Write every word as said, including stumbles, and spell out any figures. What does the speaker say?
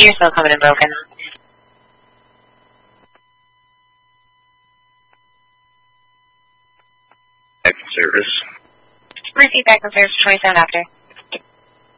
You're still coming in broken. Back to service. Receive back from service twenty-seven after.